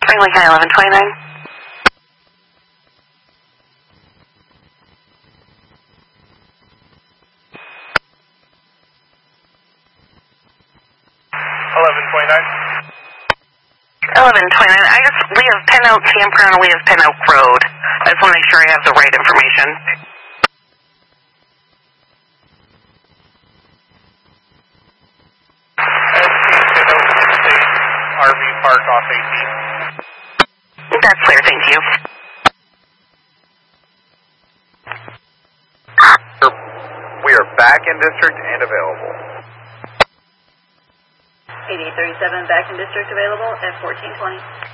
Franklin County 1129. We have Penn Oak Campground and we have Penn Oak Road. I just want to make sure I have the right information. RV park off 18. That's clear, thank you. We are back in district and available. 8837 back in district available at 1420.